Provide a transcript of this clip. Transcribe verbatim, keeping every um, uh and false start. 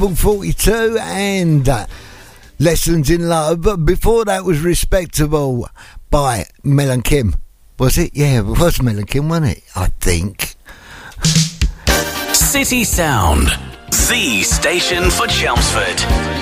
Level forty-two and uh, Lessons in Love. But before that was Respectable by Mel and Kim. Was it? Yeah, it was Mel and Kim, wasn't it? I think. City Sound, the station for Chelmsford.